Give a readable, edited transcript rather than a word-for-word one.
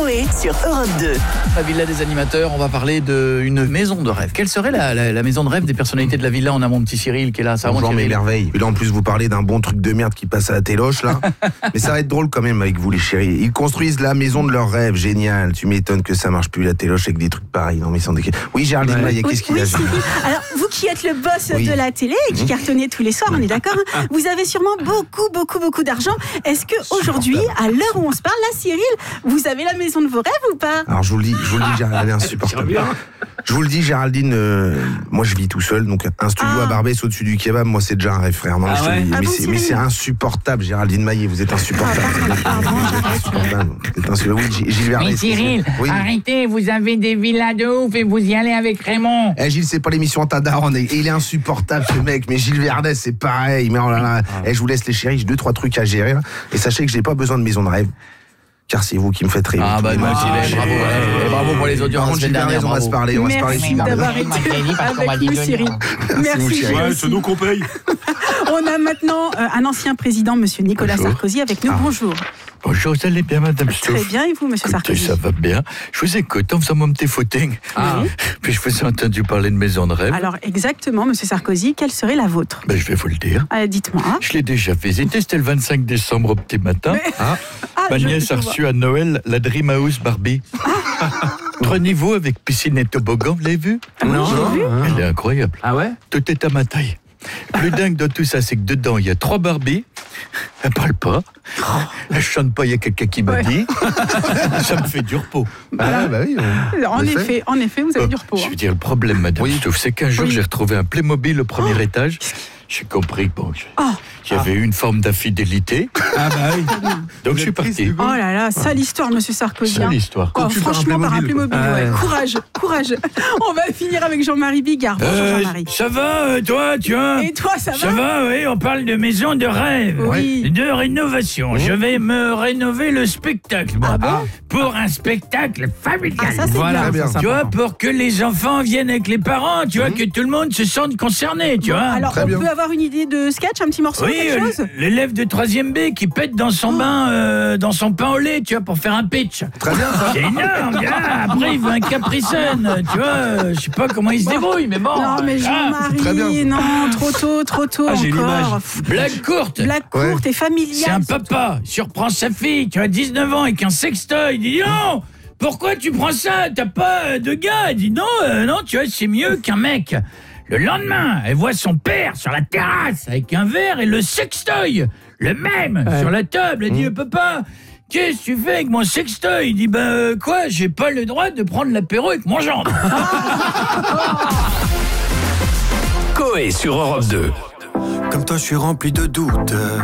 Coé sur Europe 2. La Villa des animateurs, on va parler d'une maison de rêve. Quelle serait la maison de rêve des personnalités de la villa? On a mon petit Cyril qui est là. Ça Bonjour mes merveilles. Et là en plus vous parlez d'un bon truc de merde qui passe à la téloche là. Mais ça va être drôle quand même avec vous les chéris. Ils construisent la maison de leur rêve, génial. Tu m'étonnes que ça marche plus la téloche avec des trucs pareils. Non mais sans déconner. Oui Géraldine Maillet, qu'est-ce qu'il y a? Alors vous qui êtes le boss de la télé et qui cartonnez tous les soirs, on est d'accord, vous avez sûrement beaucoup d'argent. Est-ce que aujourd'hui, à l'heure où on se parle, là Cyril, vous avez la maison de vos rêves ou pas? Alors je vous le dis Géraldine, insupportable. Je vous le dis Géraldine, moi je vis tout seul, donc un studio à Barbès au-dessus du kebab, moi c'est déjà un rêve frère. Non, mais c'est insupportable Géraldine Maillet, vous êtes insupportable. Oui, Gilles Vernet. Mais Cyril, arrêtez, vous avez des villas de ouf et vous y allez avec Raymond. Gilles, c'est pas l'émission en Tadaron, et il est insupportable ce mec, mais Gilles Vernet c'est pareil, mais oh là là. Je vous laisse les chéris, j'ai 2-3 trucs à gérer, là. Et sachez que j'ai pas besoin de maison de rêve. Car c'est vous qui me faites rêver. Bravo pour les audiences. Par contre, Gilles Vernet, on va se parler. Merci d'avoir été avec nous, Cyril. Merci, c'est nous qu'on paye. On a maintenant un ancien président, monsieur Nicolas Sarkozy, avec nous. Bonjour. Bonjour, vous allez bien, madame Stouff? Très bien, et vous, monsieur Sarkozy? Ça va bien. Je vous écoute en faisant mon petit footing. Puis je vous ai entendu parler de maison de rêve. Alors, exactement, monsieur Sarkozy, quelle serait la vôtre? Je vais vous le dire. Dites-moi. Je l'ai déjà visité, c'était le 25 décembre au petit matin. Ma nièce a reçu à Noël la Dream House Barbie. 3 niveaux avec piscine et toboggan, vous l'avez vu? Non. Elle est incroyable. Ah ouais? Tout est à ma taille. Plus dingue de tout ça, c'est que dedans, il y a 3 Barbies. Elle parle pas. Elle chante pas, il y a quelqu'un qui m'a dit. Ça me fait du repos. Oui. En effet, vous avez du repos. Je veux dire, le problème, madame Stouff, c'est qu'un jour, j'ai retrouvé un Playmobil au premier étage. J'ai compris qu'il y avait une forme d'infidélité. Donc je suis parti. Oh là là, sale histoire, monsieur Sarkozy. Sale histoire. Franchement, par un Playmobil, courage. On va finir avec Jean-Marie Bigard. Bonjour Jean-Marie. Ça va, toi, tu vois? Et toi, ça va? Ça va, oui, on parle de maison de rêve, de rénovation. Je vais me rénover le spectacle, moi. Pour un spectacle familial. Ça, c'est bien. Tu vois, pour que les enfants viennent avec les parents, tu vois, que tout le monde se sente concerné, tu vois. Alors, on peut avoir une idée de sketch, un petit morceau, quelque chose? L'élève de 3e B qui pète dans son bain, dans son pain au lait, tu vois, pour faire un pitch. Très bien, ça. C'est énorme, après il veut un Capri Sun, tu vois, je sais pas comment il se débrouille, mais bon. Non, mais Jean-Marie, non, trop tôt j'ai encore. Blague courte et familiale. C'est un papa, il surprend sa fille, tu as 19 ans, avec un sextoy, il dit non, pourquoi tu prends ça, t'as pas de gars? Il dit non, tu vois, c'est mieux qu'un mec. Le lendemain, elle voit son père sur la terrasse avec un verre et le sextoy, le même, sur la table. Elle dit, papa, qu'est-ce que tu fais avec mon sextoy? Il dit, quoi, j'ai pas le droit de prendre l'apéro avec mon gendre. Coé sur Europe 2. Comme toi, je suis rempli de doutes.